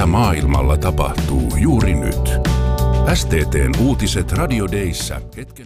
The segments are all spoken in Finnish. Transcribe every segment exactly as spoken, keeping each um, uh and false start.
mitä maailmalla tapahtuu juuri nyt. S T T:n uutiset Radio Dayssä hetken.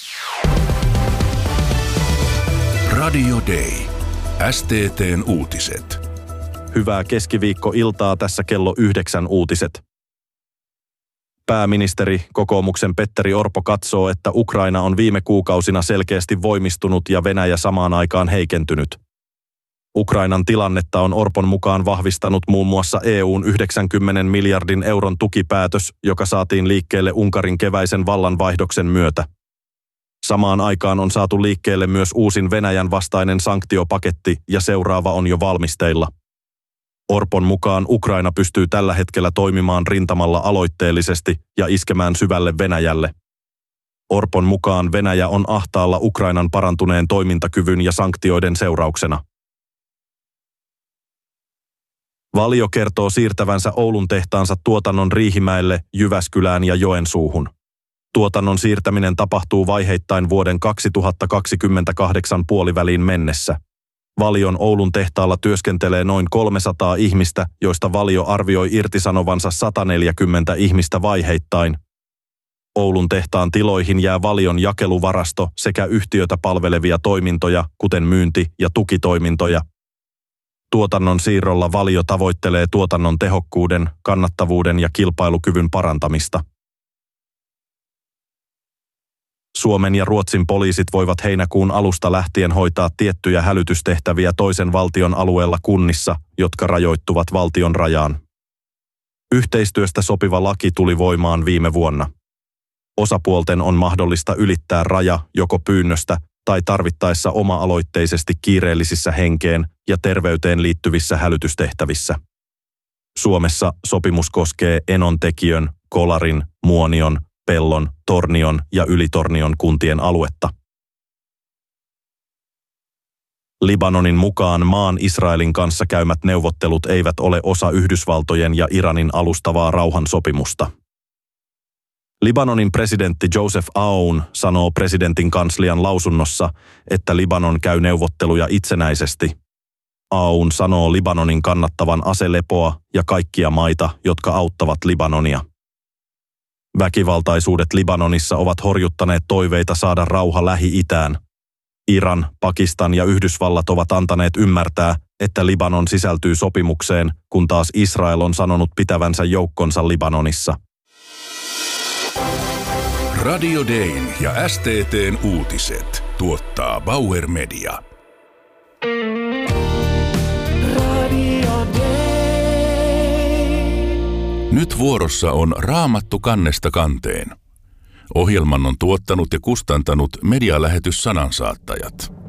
Radio Day. S T T:n uutiset. Hyvää keskiviikkoiltaa, tässä kello yhdeksän uutiset. Pääministeri, kokoomuksen Petteri Orpo katsoo, että Ukraina on viime kuukausina selkeästi voimistunut ja Venäjä samaan aikaan heikentynyt. Ukrainan tilannetta on Orpon mukaan vahvistanut muun muassa E U:n yhdeksänkymmenen miljardin euron tukipäätös, joka saatiin liikkeelle Unkarin keväisen vallanvaihdoksen myötä. Samaan aikaan on saatu liikkeelle myös uusin Venäjän vastainen sanktiopaketti ja seuraava on jo valmisteilla. Orpon mukaan Ukraina pystyy tällä hetkellä toimimaan rintamalla aloitteellisesti ja iskemään syvälle Venäjälle. Orpon mukaan Venäjä on ahtaalla Ukrainan parantuneen toimintakyvyn ja sanktioiden seurauksena. Valio kertoo siirtävänsä Oulun tehtaansa tuotannon Riihimäelle, Jyväskylään ja Joensuuhun. Tuotannon siirtäminen tapahtuu vaiheittain vuoden kaksituhattakaksikymmentäkahdeksan puoliväliin mennessä. Valion Oulun tehtaalla työskentelee noin kolmesataa ihmistä, joista Valio arvioi irtisanovansa sata neljäkymmentä ihmistä vaiheittain. Oulun tehtaan tiloihin jää Valion jakeluvarasto sekä yhtiötä palvelevia toimintoja, kuten myynti- ja tukitoimintoja. Tuotannon siirrolla Valio tavoittelee tuotannon tehokkuuden, kannattavuuden ja kilpailukyvyn parantamista. Suomen ja Ruotsin poliisit voivat heinäkuun alusta lähtien hoitaa tiettyjä hälytystehtäviä toisen valtion alueella kunnissa, jotka rajoittuvat valtion rajaan. Yhteistyöstä sopiva laki tuli voimaan viime vuonna. Osapuolten on mahdollista ylittää raja joko pyynnöstä tai tarvittaessa oma-aloitteisesti kiireellisissä henkeen ja terveyteen liittyvissä hälytystehtävissä. Suomessa sopimus koskee Enontekiön, Kolarin, Muonion, Pellon, Tornion ja Ylitornion kuntien aluetta. Libanonin mukaan maan Israelin kanssa käymät neuvottelut eivät ole osa Yhdysvaltojen ja Iranin alustavaa rauhansopimusta. Libanonin presidentti Joseph Aoun sanoo presidentin kanslian lausunnossa, että Libanon käy neuvotteluja itsenäisesti. Aoun sanoo Libanonin kannattavan aselepoa ja kaikkia maita, jotka auttavat Libanonia. Väkivaltaisuudet Libanonissa ovat horjuttaneet toiveita saada rauha Lähi-itään. Iran, Pakistan ja Yhdysvallat ovat antaneet ymmärtää, että Libanon sisältyy sopimukseen, kun taas Israel on sanonut pitävänsä joukkonsa Libanonissa. Radio Dayn ja S T T:n uutiset tuottaa Bauer Media. Radio Day. Nyt vuorossa on Raamattu kannesta kanteen. Ohjelman on tuottanut ja kustantanut medialähetys Sanansaattajat.